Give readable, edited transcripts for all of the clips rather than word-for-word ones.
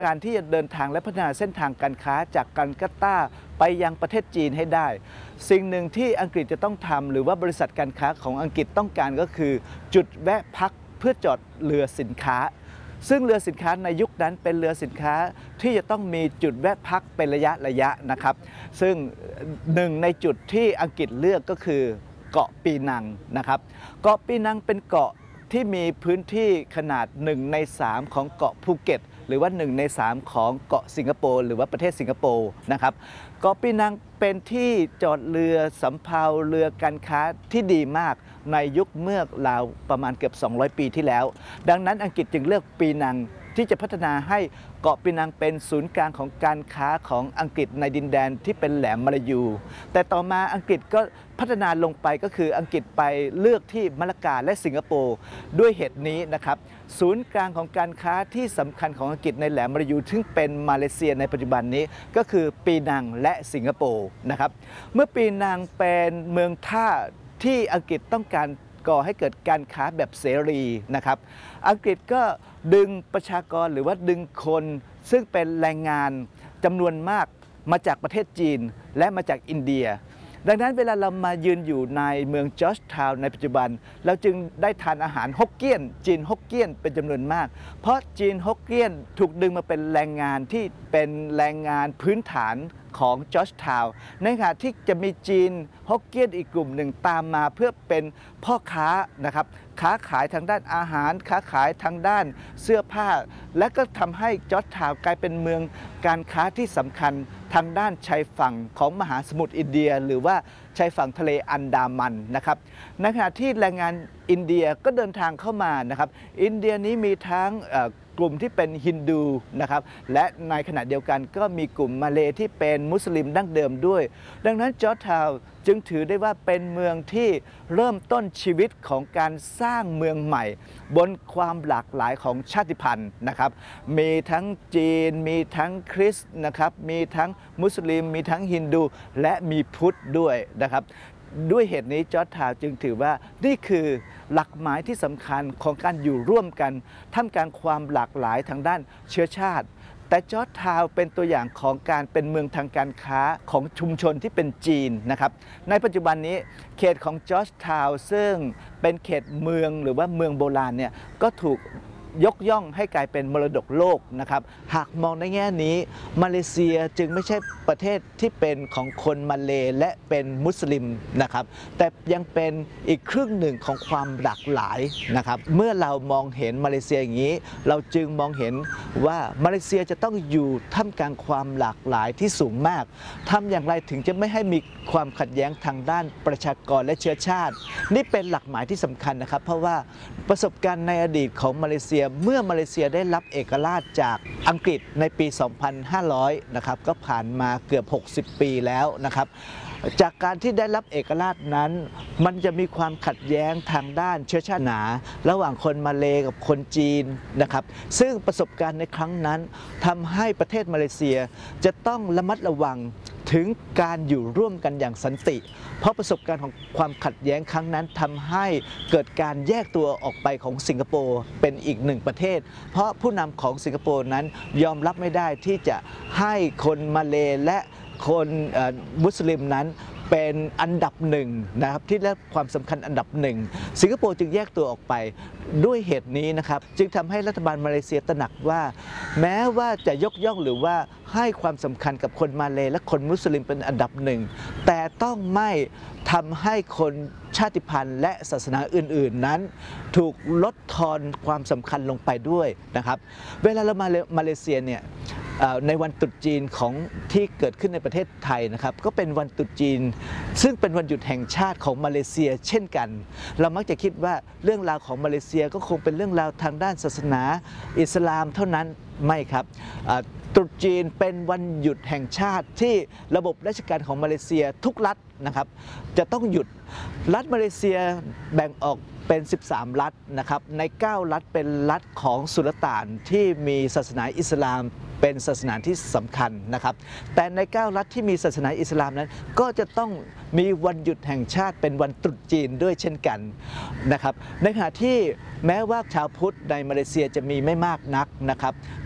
การที่จะเดินทางและพัฒนาเส้นทางการค้าจากกัลกัตตาไปยังประเทศจีนให้ได้สิ่งหนึ่งที่อังกฤษจะต้องทำหรือว่าบริษัทการค้าของอังกฤษต้องการก็คือจุดแวะพักเพื่อจอดเรือสินค้าซึ่งเรือสินค้าในยุคนั้นเป็นเรือสินค้าที่จะต้องมีจุดแวะพักเป็นระยะนะครับซึ่งหนึ่งในจุดที่อังกฤษเลือกก็คือเกาะปีนังนะครับเกาะปีนังเป็นเกาะที่มีพื้นที่ขนาด1 ใน 3ของเกาะภูเก็ตหรือว่า1 ใน 3ของเกาะสิงคโปร์หรือว่าประเทศสิงคโปร์นะครับเกาะปีนังเป็นที่จอดเรือสำเภาเรือการค้าที่ดีมากในยุคเมื่อราวประมาณเกือบ200 ปีที่แล้วดังนั้นอังกฤษจึงเลือกปีนังที่จะพัฒนาให้เกาะปีนังเป็นศูนย์กลางของการค้าของอังกฤษในดินแดนที่เป็นแหลมมลายูแต่ต่อมาอังกฤษก็พัฒนาลงไปก็คืออังกฤษไปเลือกที่มะละกาและสิงคโปร์ด้วยเหตุนี้นะครับศูนย์กลางของการค้าที่สำคัญของอังกฤษในแหลมมลายูซึ่งเป็นมาเลเซียในปัจจุบันนี้ก็คือปีนังและสิงคโปร์นะครับเมื่อปีนังเป็นเมืองท่าที่อังกฤษต้องการก่อให้เกิดการค้าแบบเสรีนะครับอังกฤษก็ดึงประชากรหรือว่าดึงคนซึ่งเป็นแรงงานจำนวนมากมาจากประเทศจีนและมาจากอินเดียดังนั้นเวลาเรามายืนอยู่ในเมืองจอร์จทาวน์ในปัจจุบันเราจึงได้ทานอาหารฮกเกี้ยนจีนฮกเกี้ยนเป็นจำนวนมากเพราะจีนฮกเกี้ยนถูกดึงมาเป็นแรงงานที่เป็นแรงงานพื้นฐานของจอร์จทาวน์ในขณะที่จะมีจีนฮกเกี้ยนอีกกลุ่มหนึ่งตามมาเพื่อเป็นพ่อค้านะครับค้าขายทางด้านอาหารค้าขายทางด้านเสื้อผ้าและก็ทำให้จอร์จทาวน์กลายเป็นเมืองการค้าที่สำคัญทางด้านชายฝั่งของมหาสมุทรอินเดียหรือว่าชายฝั่งทะเลอันดามันนะครับในขณะที่แรงงานอินเดียก็เดินทางเข้ามานะครับอินเดียนี้มีทั้งกลุ่มที่เป็นฮินดูนะครับและในขณะเดียวกันก็มีกลุ่มมาเลย์ที่เป็นมุสลิมดั้งเดิมด้วยดังนั้นจอร์จทาวน์จึงถือได้ว่าเป็นเมืองที่เริ่มต้นชีวิตของการสร้างเมืองใหม่บนความหลากหลายของชาติพันธุ์นะครับมีทั้งจีนมีทั้งคริสต์นะครับมีทั้งมุสลิมมีทั้งฮินดูและมีพุทธด้วยนะครับด้วยเหตุนี้จอร์จทาวน์จึงถือว่านี่คือหลักหมายที่สำคัญของการอยู่ร่วมกันท่ามกลางความหลากหลายทางด้านเชื้อชาติแต่จอร์จทาวน์เป็นตัวอย่างของการเป็นเมืองทางการค้าของชุมชนที่เป็นจีนนะครับในปัจจุบันนี้เขตของจอร์จทาวน์ซึ่งเป็นเขตเมืองหรือว่าเมืองโบราณเนี่ยก็ถูกยกย่องให้กลายเป็นมรดกโลกนะครับหากมองในแง่นี้มาเลเซียจึงไม่ใช่ประเทศที่เป็นของคนมาเลและเป็นมุสลิมนะครับแต่ยังเป็นอีกครึ่งหนึ่งของความหลากหลายนะครับเมื่อเรามองเห็นมาเลเซียอย่างนี้เราจึงมองเห็นว่ามาเลเซียจะต้องอยู่ท่ามกลางความหลากหลายที่สูงมากทำอย่างไรถึงจะไม่ให้มีความขัดแย้งทางด้านประชากรและเชื้อชาตินี่เป็นหลักหมายที่สำคัญนะครับเพราะว่าประสบการณ์ในอดีตของมาเลเซียเมื่อมาเลเซียได้รับเอกราชจากอังกฤษในปี 2500 นะครับก็ผ่านมาเกือบ 60 ปีแล้วนะครับจากการที่ได้รับเอกราชนั้นมันจะมีความขัดแย้งทางด้านเชื้อชาติหนาระหว่างคนมาเลกับคนจีนนะครับซึ่งประสบการณ์ในครั้งนั้นทำให้ประเทศมาเลเซียจะต้องระมัดระวังถึงการอยู่ร่วมกันอย่างสันติเพราะประสบการณ์ของความขัดแย้งครั้งนั้นทำให้เกิดการแยกตัวออกไปของสิงคโปร์เป็นอีกหนึ่งประเทศเพราะผู้นำของสิงคโปร์นั้นยอมรับไม่ได้ที่จะให้คนมาเลและคนมุสลิมนั้นเป็นอันดับหนึ่งนะครับที่ได้รับความสำคัญอันดับหนึ่งสิงคโปร์จึงแยกตัวออกไปด้วยเหตุนี้นะครับจึงทำให้รัฐบาลมาเลเซียตระหนักว่าแม้ว่าจะยกย่องหรือว่าให้ความสำคัญกับคนมาเลและคนมุสลิมเป็นอันดับหนึ่งแต่ต้องไม่ทำให้คนชาติพันธุ์และศาสนาอื่นๆนั้นถูกลดทอนความสำคัญลงไปด้วยนะครับเวลาเรามาเลเซียเนี่ยในวันตรุษจีนของที่เกิดขึ้นในประเทศไทยนะครับก็เป็นวันตรุษจีนซึ่งเป็นวันหยุดแห่งชาติของมาเลเซียเช่นกันเรามักจะคิดว่าเรื่องราวของมาเลเซียก็คงเป็นเรื่องราวทางด้านศาสนาอิสลามเท่านั้นไม่ครับตรุษจีนเป็นวันหยุดแห่งชาติที่ระบบราชการของมาเลเซียทุกรัฐนะครับจะต้องหยุดรัฐมาเลเซียแบ่งออกเป็น 13 รัฐนะครับใน 9 รัฐเป็นรัฐของสุลต่านที่มีศาสนาอิสลามเป็นศาสนาที่สำคัญนะครับแต่ใน 9 รัฐที่มีศาสนาอิสลามนั้นก็จะต้องมีวันหยุดแห่งชาติเป็นวันตรุษจีนด้วยเช่นกันนะครับในขณะที่แม้ว่าชาวพุทธในมาเลเซียจะมีไม่มากนักนะครับแต่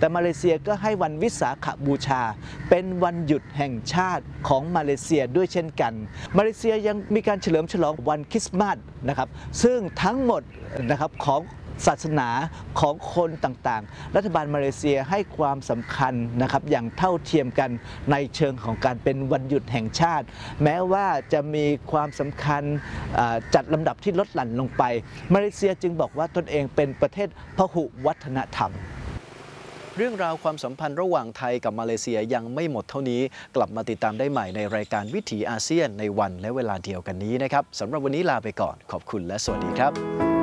แต่มาเลเซียก็ให้วันวิสาขบูชาเป็นวันหยุดแห่งชาติของมาเลเซียด้วยเช่นกันมาเลเซียยังมีการเฉลิมฉลองวันคริสต์มาสนะครับซึ่งทั้งหมดนะครับของศาสนาของคนต่างๆรัฐบาลมาเลเซียให้ความสำคัญนะครับอย่างเท่าเทียมกันในเชิงของการเป็นวันหยุดแห่งชาติ แม้ว่าจะมีความสำคัญจัดลำดับที่ลดหลั่นลงไปมาเลเซียจึงบอกว่าตนเองเป็นประเทศพหุวัฒนธรรมเรื่องราวความสัมพันธ์ระหว่างไทยกับมาเลเซียยังไม่หมดเท่านี้กลับมาติดตามได้ใหม่ในรายการวิถีอาเซียนในวันและเวลาเดียวกันนี้นะครับสำหรับวันนี้ลาไปก่อนขอบคุณและสวัสดีครับ